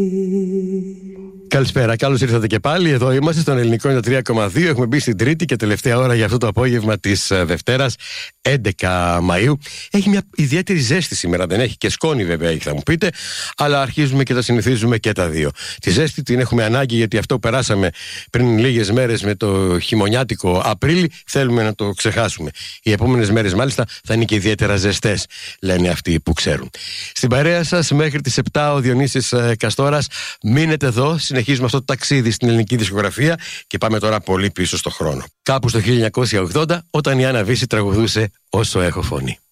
Καλησπέρα, καλώς ήρθατε και πάλι. Εδώ είμαστε στον Ελληνικό 3,2. Έχουμε μπει στην τρίτη και τελευταία ώρα για αυτό το απόγευμα της Δευτέρας, 11 Μαΐου. Έχει μια ιδιαίτερη ζέστη σήμερα, δεν έχει? Και σκόνη βέβαια έχει, θα μου πείτε, αλλά αρχίζουμε και τα συνηθίζουμε και τα δύο. Τη ζέστη την έχουμε ανάγκη, γιατί αυτό περάσαμε πριν λίγες μέρες με το χειμωνιάτικο Απρίλη, θέλουμε να το ξεχάσουμε. Οι επόμενες μέρες μάλιστα θα είναι και ιδιαίτερα ζεστές, λένε αυτοί που ξέρουν. Στην παρέα σας μέχρι τις 7 ο Διονύσης Καστόρας. Μείνετε εδώ, συνεχίζουμε αυτό το ταξίδι στην ελληνική δισκογραφία και πάμε τώρα πολύ πίσω στο χρόνο. Κάπου στο 1980, όταν η Άννα Βύση τραγουδούσε «Όσο έχω φωνή».